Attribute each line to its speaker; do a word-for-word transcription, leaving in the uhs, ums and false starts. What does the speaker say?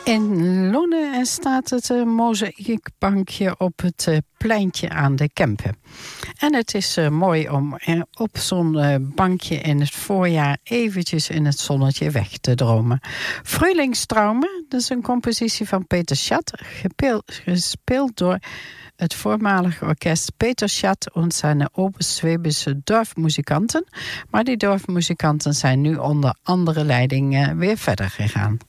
Speaker 1: In Loenen staat het uh, mozaïekbankje op het uh, pleintje aan de Kempen. En het is uh, mooi om uh, op zo'n uh, bankje in het voorjaar eventjes in het zonnetje weg te dromen. Frühlingstraume, dat is een compositie van Peter Schat, gespeeld door het voormalige orkest Peter Schat en zijn Oberschwäbische Dorfmuzikanten. Maar die dorfmuzikanten zijn nu onder andere leiding uh, weer verder gegaan.